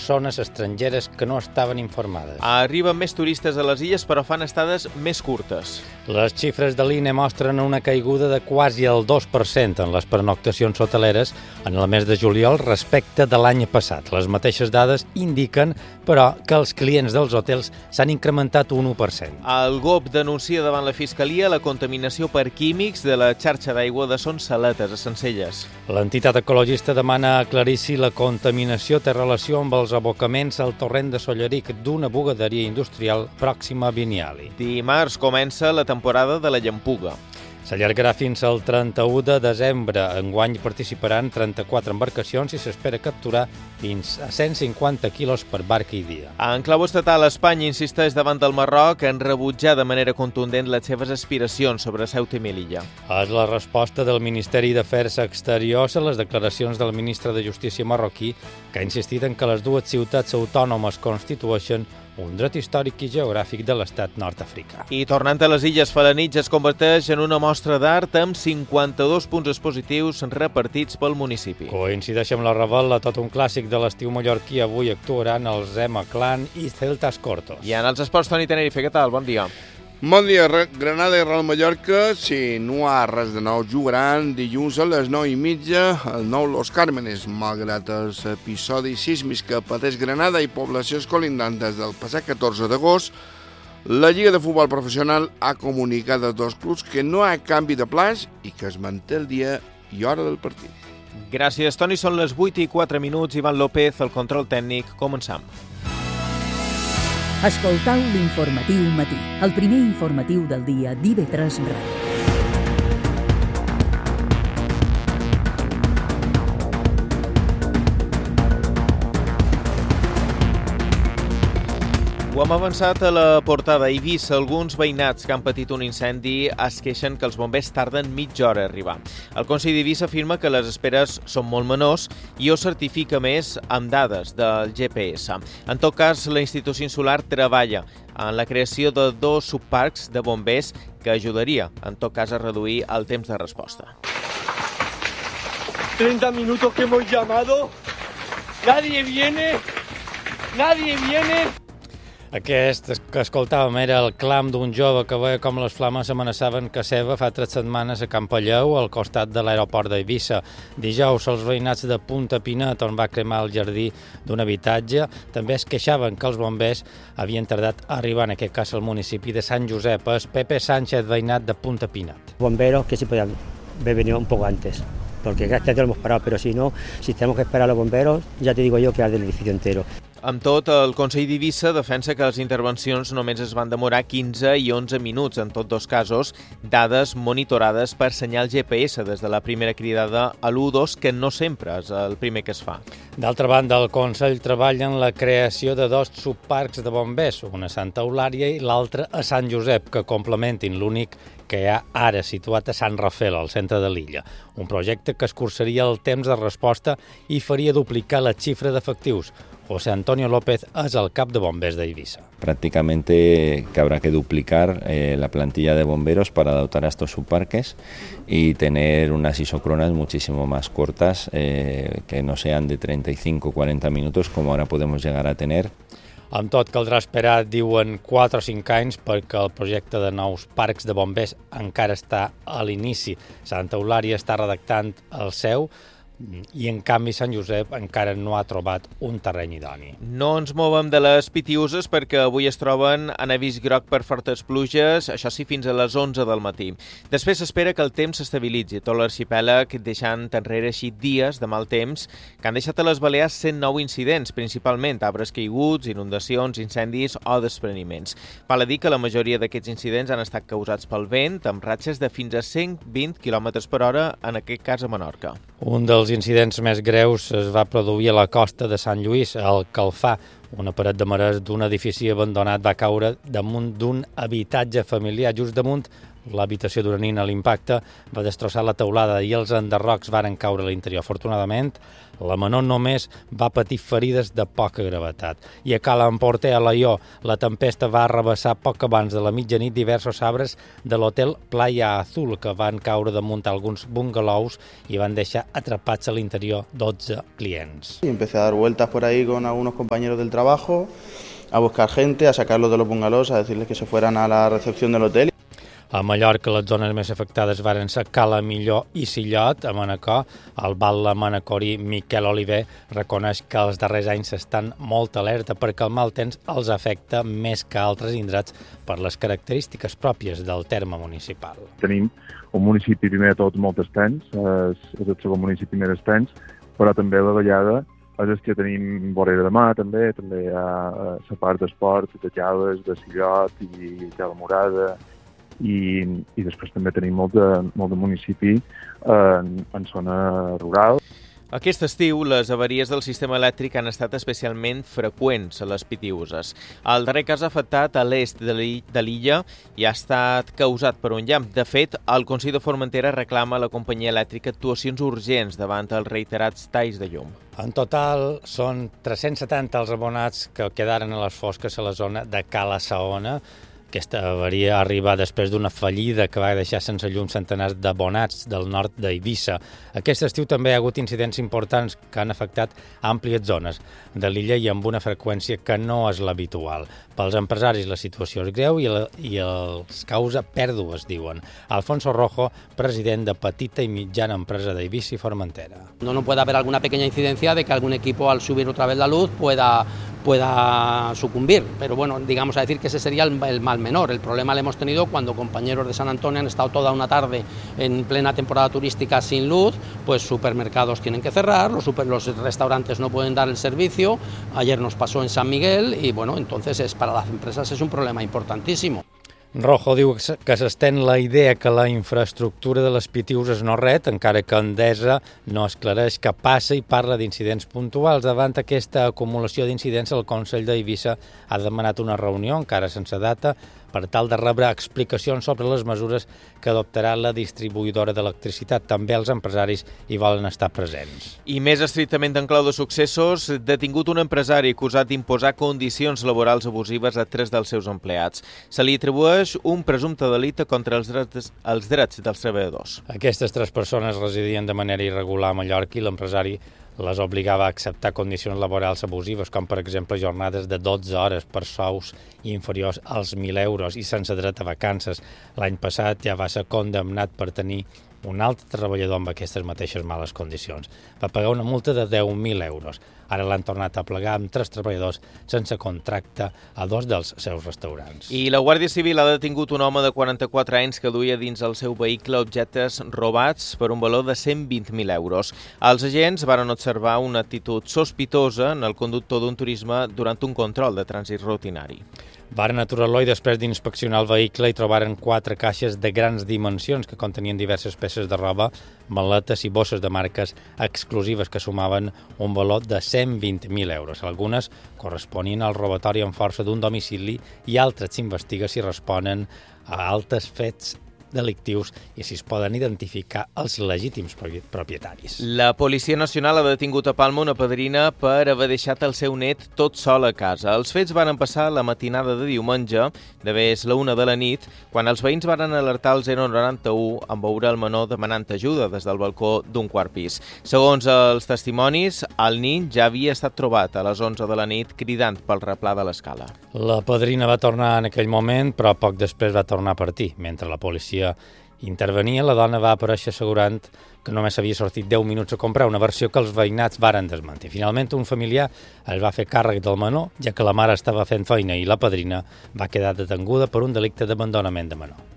persones estrangeres que no estaven informades. Arriben més turistes a les illes, però fan estades més curtes. Les xifres de l'INE mostren una caiguda de quasi el 2% en les pernoctacions hoteleres en el mes de juliol respecte de l'any passat. Les mateixes dades indiquen, però, que els clients dels hotels s'han incrementat un 1%. El GOP denuncia davant la Fiscalia la contaminació per químics de la xarxa d'aigua de Son Saletes, a Sencelles. L'entitat ecologista demana aclarir si la contaminació té relació amb els abocaments al torrent de Solleric d'una bugaderia industrial pròxima a Vinyali. Dimarts comença la temporada de la llampuga. S'allargarà fins al 31 de desembre. Enguany participaran 34 embarcacions i s'espera capturar fins a 150 quilos per barca i dia. En clau estatal, Espanya insisteix davant del Marroc en rebutjar de manera contundent les seves aspiracions sobre Ceuta i Melilla. És la resposta del Ministeri d'Afers Exteriors a les declaracions del ministre de Justícia marroquí, que ha insistit en que les dues ciutats autònomes constitueixen un dret històric i geogràfic de l'estat nord-africà. I tornant a les Illes Felanitx es converteix en una mostra d'art amb 52 punts expositius repartits pel municipi. Coincideix amb la Ravel, tot un clàssic de l'estiu mallorquí. Avui actuaran els Zema Clan i Celtas Cortos. I en els esports, Toni Tenerife, què tal? Bon dia. Bon dia, Granada i Real Mallorca, si no hi ha res de nou, jugaran dilluns a les 9:30 al nou Los Cármenes, malgrat els episodis sísmics que pateix Granada i poblacions colindantes del passat 14 d'agost. La Lliga de Futbol Professional ha comunicat als dos clubs que no hi ha canvi de plans i que es manté el dia i hora del partit. Gràcies, Toni. Són les 8:04. Ivan López, el control tècnic. Començam. Escoltau l'informatiu matí, el primer informatiu del dia d'IV3 Ràdio. Ho hem avançat a la portada. A Eivissa, alguns veïnats que han patit un incendi es queixen que els bombers tarden mitja hora a arribar. El Consell d'Eivissa afirma que les esperes són molt menors i ho certifica més amb dades del GPS. En tot cas, la institució insular treballa en la creació de 2 subparcs de bombers que ajudaria, en tot cas, a reduir el temps de resposta. 30 minutos que hemos llamado, nadie viene. Aquest que escoltàvem era el clam d'un jove que veia com les flames amenaçaven casa seva fa 3 setmanes a Camp Alleu, al costat de l'aeroport d'Eivissa. Dijous, els veïnats de Punta Pinet, on va cremar el jardí d'un habitatge, també es queixaven que els bombers havien tardat a arribar, en aquest cas, al municipi de Sant Josep. És Pepe Sánchez, veïnat de Punta Pinet. Bomberos que sí podían haber venido un poco antes, porque gracias a Dios lo hemos parado, pero si no, si tenemos que esperar a los bomberos, ya te digo yo que arde el edificio entero. Amb tot, el Consell d'Eivissa defensa que les intervencions només es van demorar 15 i 11 minuts, en tots dos casos, dades monitorades per senyal GPS des de la primera cridada a l'112, que no sempre és el primer que es fa. D'altra banda, el Consell treballa en la creació de 2 subparcs de bombers, un a Santa Eulària i l'altre a Sant Josep, que complementin l'únic que hi ha ara situat a Sant Rafel, al centre de l'illa. Un projecte que escurçaria el temps de resposta i faria duplicar la xifra d'efectius. José Antonio López es el cap de bombers d'Eivissa. Prácticamente que habrá que duplicar la plantilla de bomberos para dotar a estos subparques y tener unas isócronas muchísimo más cortas, que no sean de 35 o 40 minutos como ahora podemos llegar a tener. Amb tot, caldrà esperar, diuen, 4 o 5 anys perquè el projecte de nous parcs de bombers encara està a l'inici. Santa Eulària està redactant el seu i, en canvi, Sant Josep encara no ha trobat un terreny idoni. No ens movem de les Pitiuses perquè avui es troben en avís groc per fortes pluges, això sí, fins a les 11 del matí. Després s'espera que el temps s'estabilitzi tot l'arxipèlag, deixant enrere així dies de mal temps que han deixat a les Balears 109 incidents, principalment arbres caiguts, inundacions, incendis o despreniments. Val a dir que la majoria d'aquests incidents han estat causats pel vent, amb ratxes de fins a 120 km per hora, en aquest cas a Menorca. Un dels incidents més greus es va produir a la costa de Sant Lluís, al Calfà. Una paret de marès d'un edifici abandonat va caure damunt d'un habitatge familiar, just damunt l'habitació d'una nina a l'impacte va destrossar la teulada i els enderrocs varen caure a l'interior. Afortunadament, la menor només va patir ferides de poca gravetat. I a Cala Emporter, a Alaior, la tempesta va arrabassar poc abans de la mitjanit diversos arbres de l'hotel Playa Azul, que van caure damunt alguns bungalows i van deixar atrapats a l'interior 12 clients. Y empecé a dar vueltas por ahí con algunos compañeros del trabajo, a buscar gente, a sacarlos de los bungalows, a decirles que se fueran a la recepción del hotel. A Mallorca, les zones més afectades varen ser Cala Millor i Sillot. A Manacor, el batlle manacorí Miquel Oliver reconeix que els darrers anys estan molt alerta perquè el mal temps els afecta més que altres indrets per les característiques pròpies del terme municipal. Tenim un municipi primer de tot molt extens, és el segon municipi més extens, però també a la vegada és que tenim vorera de mar, també hi ha la part d'esport, de Jalles, de Sillot i de la Morada, i després també tenim molt de municipi en zona rural. Aquest estiu, les avaries del sistema elèctric han estat especialment freqüents a les Pitiüses. El darrer cas afectat a l'est de l'illa i ha estat causat per un llamp. De fet, el Consell de Formentera reclama a la companyia elèctrica actuacions urgents davant els reiterats talls de llum. En total, són 370 els abonats que quedaren a les fosques a la zona de Cala Saona. Aquesta avaria arriba després d'una fallida que va deixar sense llum centenars d'abonats del nord d'Eivissa. Aquest estiu també hi ha hagut incidents importants que han afectat àmplies zones de l'illa i amb una freqüència que no és l'habitual. Pels empresaris la situació és greu i els causa pèrdues, diuen. Alfonso Rojo, president de Petita i Mitjana Empresa d'Eivissa i Formentera. No puede haber alguna pequeña incidencia de que algún equipo al subir otra vez la luz pueda sucumbir, pero bueno, digamos a decir que ese sería el mal menor. El problema lo hemos tenido cuando compañeros de San Antonio han estado toda una tarde en plena temporada turística sin luz, pues supermercados tienen que cerrar, los restaurantes no pueden dar el servicio. Ayer nos pasó en San Miguel y bueno, entonces para las empresas es un problema importantísimo. Rojo diu que s'estén la idea que la infraestructura de les Pitiüses no ret, encara que Endesa no esclareix què passa i parla d'incidents puntuals. Davant aquesta acumulació d'incidents, el Consell d'Eivissa ha demanat una reunió, encara sense data, per tal de rebre explicacions sobre les mesures que adoptarà la distribuïdora d'electricitat. També els empresaris hi volen estar presents. I més estrictament en clau de successos, detingut un empresari acusat d'imposar condicions laborals abusives a 3 dels seus empleats. Se li atribueix un presumpte delicte contra els drets dels treballadors. Aquestes 3 persones residien de manera irregular a Mallorca i l'empresari les obligava a acceptar condicions laborals abusives, com per exemple jornades de 12 hores per sous inferiors als 1.000 euros i sense dret a vacances. L'any passat ja va ser condemnat per tenir un altre treballador amb aquestes mateixes males condicions. Va pagar una multa de 10.000 euros. Ara l'han tornat a plegar amb 3 treballadors sense contracte a 2 dels seus restaurants. I la Guàrdia Civil ha detingut un home de 44 anys que duia dins el seu vehicle objectes robats per un valor de 120.000 euros. Els agents varen observar una actitud sospitosa en el conductor d'un turisme durant un control de trànsit rutinari. Varen aturar-lo i després d'inspeccionar el vehicle hi trobaren 4 caixes de grans dimensions que contenien diverses peces de roba, maletes i bosses de marques exclusives que sumaven un valor de 120.000 euros. Algunes corresponien al robatori amb força d'un domicili i altres s'investiga si responen a altres fets delictius i si es poden identificar els legítims propietaris. La Policia Nacional ha detingut a Palma una padrina per haver deixat el seu net tot sol a casa. Els fets van passar la matinada de diumenge, d'haver la 1 de la nit, quan els veïns van alertar el 091 en veure el menor demanant ajuda des del balcó d'un quart pis. Segons els testimonis, el nin ja havia estat trobat a les 11 de la nit cridant pel replà de l'escala. La padrina va tornar en aquell moment, però poc després va tornar a partir. Mentre la policia intervenia, la dona va aparèixer assegurant que només havia sortit 10 minuts a comprar, una versió que els veïnats varen desmentir. Finalment, un familiar es va fer càrrec del menor, ja que la mare estava fent feina i la padrina va quedar detenguda per un delicte d'abandonament de menor.